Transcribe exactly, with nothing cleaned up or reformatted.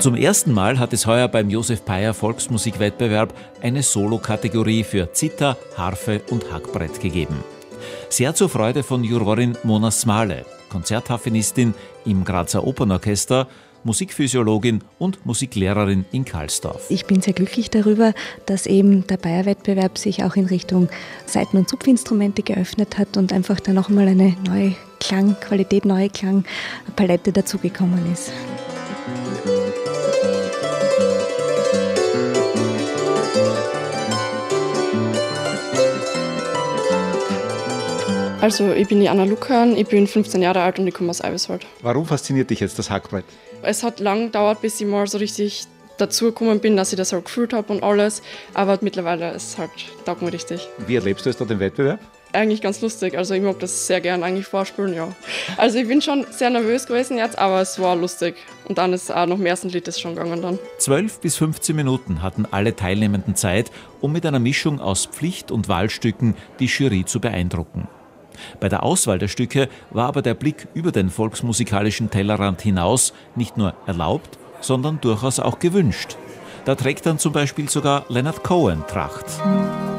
Zum ersten Mal hat es heuer beim Josef Peier Volksmusikwettbewerb eine Solo-Kategorie für Zither, Harfe und Hackbrett gegeben. Sehr zur Freude von Jurorin Mona Smale, Konzerthafenistin im Grazer Opernorchester, Musikphysiologin und Musiklehrerin in Karlsdorf. Ich bin sehr glücklich darüber, dass eben der Peier-Wettbewerb sich auch in Richtung Saiten- und Zupfinstrumente geöffnet hat und einfach da nochmal eine neue Klangqualität, neue Klangpalette dazugekommen ist. Also ich bin die Anna Lukan, ich bin fünfzehn Jahre alt und ich komme aus Eiweswald. Warum fasziniert dich jetzt das Hackbrett? Es hat lang gedauert, bis ich mal so richtig dazu gekommen bin, dass ich das halt gefühlt habe und alles. Aber mittlerweile ist es halt, taugt mir richtig. Wie erlebst du es da den Wettbewerb? Eigentlich ganz lustig, also ich mag das sehr gern eigentlich vorspielen, ja. Also ich bin schon sehr nervös gewesen jetzt, aber es war lustig. Und dann ist auch noch im ersten Lied ist schon gegangen dann. zwölf bis fünfzehn Minuten hatten alle Teilnehmenden Zeit, um mit einer Mischung aus Pflicht- und Wahlstücken die Jury zu beeindrucken. Bei der Auswahl der Stücke war aber der Blick über den volksmusikalischen Tellerrand hinaus nicht nur erlaubt, sondern durchaus auch gewünscht. Da trägt dann zum Beispiel sogar Leonard Cohen Tracht.